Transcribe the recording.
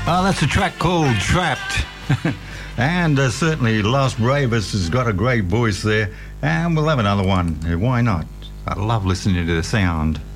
Oh, that's a track called Trapped. And certainly Los Bravos has got a great voice there. And we'll have another one. Why not? I love listening to the sound.